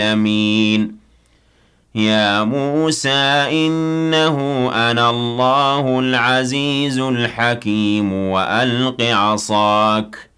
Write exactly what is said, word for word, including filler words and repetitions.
اليمين يا موسى إنه أنا الله العزيز الحكيم وألق عصاك